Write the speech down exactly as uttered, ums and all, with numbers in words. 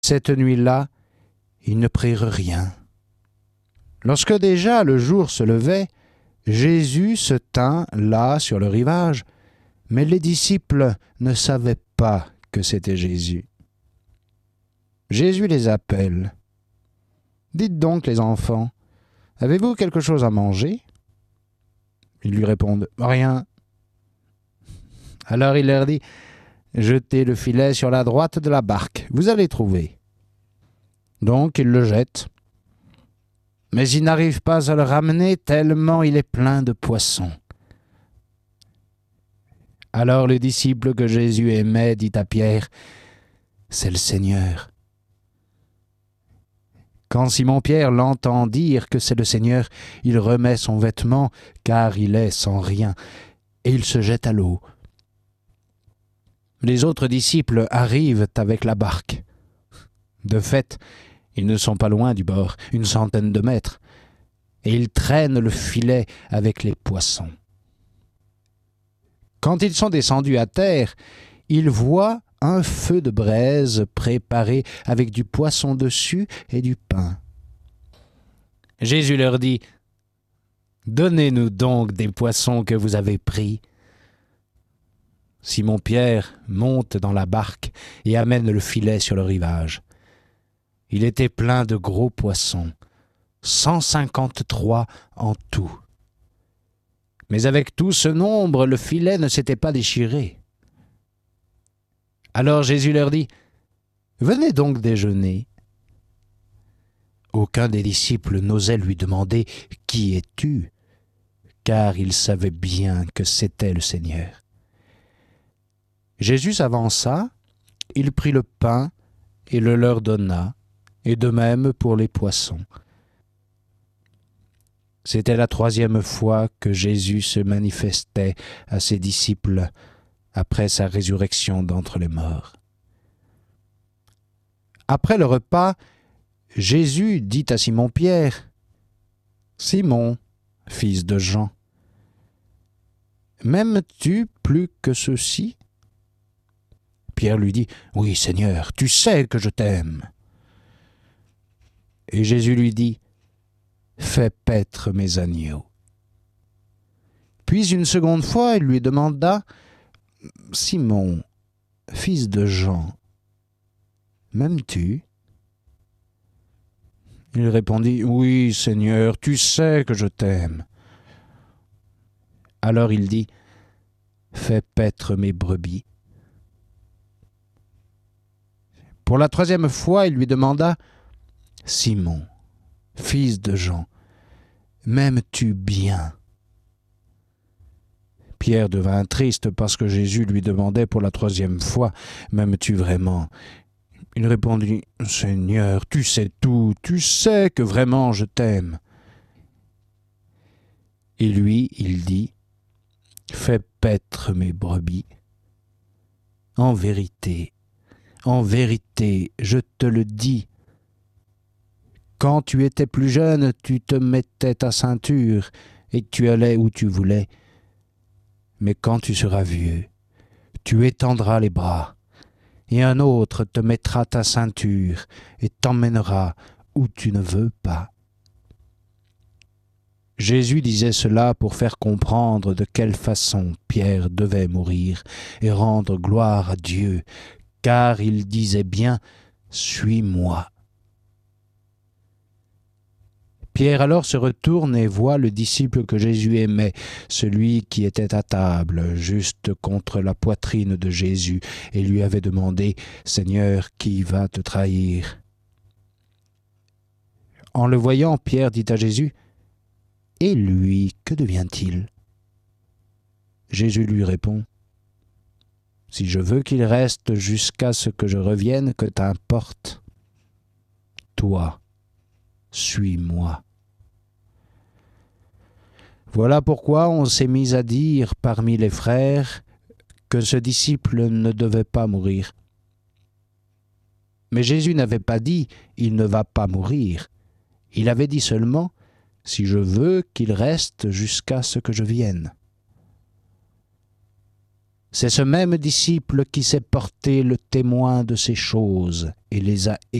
Cette nuit-là, ils ne prirent rien. Lorsque déjà le jour se levait, Jésus se tint là sur le rivage, mais les disciples ne savaient pas que c'était Jésus. Jésus les appelle. « Dites donc, les enfants, avez-vous quelque chose à manger ?» Ils lui répondent « Rien. » Alors il leur dit « Jetez le filet sur la droite de la barque, vous allez trouver. » Donc ils le jettent. Mais ils n'arrivent pas à le ramener tellement il est plein de poissons. Alors le disciple que Jésus aimait dit à Pierre, « C'est le Seigneur. » Quand Simon-Pierre l'entend dire que c'est le Seigneur, il remet son vêtement, car il est sans rien, et il se jette à l'eau. Les autres disciples arrivent avec la barque. De fait, ils ne sont pas loin du bord, une centaine de mètres, et ils traînent le filet avec les poissons. Quand ils sont descendus à terre, ils voient un feu de braise préparé avec du poisson dessus et du pain. Jésus leur dit « Donnez-nous donc des poissons que vous avez pris. » Simon-Pierre monte dans la barque et amène le filet sur le rivage. Il était plein de gros poissons, cent cinquante-trois en tout. Mais avec tout ce nombre, le filet ne s'était pas déchiré. Alors Jésus leur dit « Venez donc déjeuner. » Aucun des disciples n'osait lui demander « Qui es-tu ?» car il savait bien que c'était le Seigneur. Jésus s'avança, il prit le pain et le leur donna, et de même pour les poissons. C'était la troisième fois que Jésus se manifestait à ses disciples après sa résurrection d'entre les morts. Après le repas, Jésus dit à Simon-Pierre, « Simon, fils de Jean, m'aimes-tu plus que ceux-ci » Pierre lui dit, « Oui, Seigneur, tu sais que je t'aime. » Et Jésus lui dit, « Fais paître mes agneaux. » Puis une seconde fois, il lui demanda, « Simon, fils de Jean, m'aimes-tu » Il répondit, « Oui, Seigneur, tu sais que je t'aime. » Alors il dit, « Fais paître mes brebis. » Pour la troisième fois, il lui demanda, « Simon, fils de Jean, m'aimes-tu bien » Pierre devint triste parce que Jésus lui demandait pour la troisième fois, « M'aimes-tu vraiment » Il répondit, « Seigneur, tu sais tout, tu sais que vraiment je t'aime. » Et lui, il dit, « Fais paître mes brebis. En vérité, en vérité, je te le dis, quand tu étais plus jeune, tu te mettais ta ceinture et tu allais où tu voulais. Mais quand tu seras vieux, tu étendras les bras, et un autre te mettra ta ceinture et t'emmènera où tu ne veux pas. » Jésus disait cela pour faire comprendre de quelle façon Pierre devait mourir et rendre gloire à Dieu, car il disait bien « Suis-moi ». Pierre alors se retourne et voit le disciple que Jésus aimait, celui qui était à table, juste contre la poitrine de Jésus, et lui avait demandé « Seigneur, qui va te trahir ?» En le voyant, Pierre dit à Jésus « Et lui, que devient-il » Jésus lui répond « Si je veux qu'il reste jusqu'à ce que je revienne, que t'importe ? Toi, suis-moi. » Voilà pourquoi on s'est mis à dire parmi les frères que ce disciple ne devait pas mourir. Mais Jésus n'avait pas dit « il ne va pas mourir ». Il avait dit seulement « si je veux qu'il reste jusqu'à ce que je vienne ». C'est ce même disciple qui s'est porté le témoin de ces choses et les a